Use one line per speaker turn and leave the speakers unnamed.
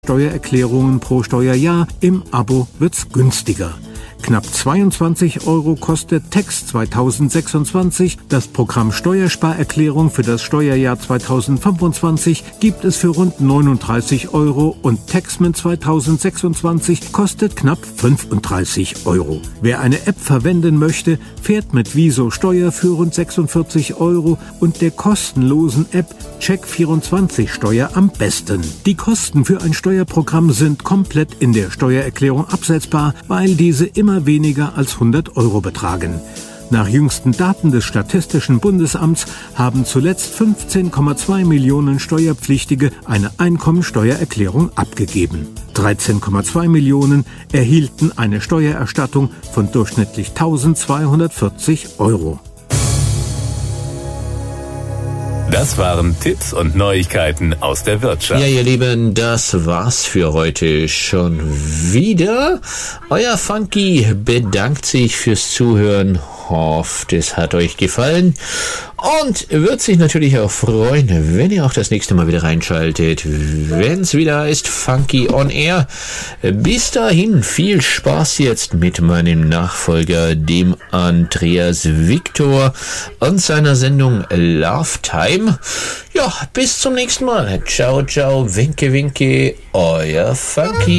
Steuererklärungen pro Steuerjahr. Im Abo wird's günstiger. Knapp 22 € kostet Tax 2026. Das Programm Steuersparerklärung für das Steuerjahr 2025 gibt es für rund 39 € und Taxman 2026 kostet knapp 35 €. Wer eine App verwenden möchte, fährt mit Wieso Steuer für rund 46 € und der kostenlosen App Check24 Steuer am besten. Die Kosten für ein Steuerprogramm sind komplett in der Steuererklärung absetzbar, weil diese immer weniger als 100 € betragen. Nach jüngsten Daten des Statistischen Bundesamts haben zuletzt 15,2 Millionen Steuerpflichtige eine Einkommensteuererklärung abgegeben. 13,2 Millionen erhielten eine Steuererstattung von durchschnittlich 1.240 €.
Das waren Tipps und Neuigkeiten aus der Wirtschaft.
Ja, ihr Lieben, das war's für heute schon wieder. Euer Funky bedankt sich fürs Zuhören. Hofft, es hat euch gefallen und wird sich natürlich auch freuen, wenn ihr auch das nächste Mal wieder reinschaltet, wenn es wieder ist Funky on Air. Bis dahin viel Spaß jetzt mit meinem Nachfolger, dem Andreas Victor und seiner Sendung Love Time. Ja, bis zum nächsten Mal. Ciao, ciao, winke, winke, euer Funky.